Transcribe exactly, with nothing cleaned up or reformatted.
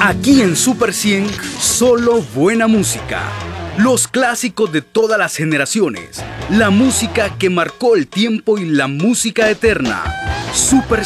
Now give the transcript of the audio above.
Aquí en Super cien, solo buena música. Los clásicos de todas las generaciones. La música que marcó el tiempo y la música eterna. Super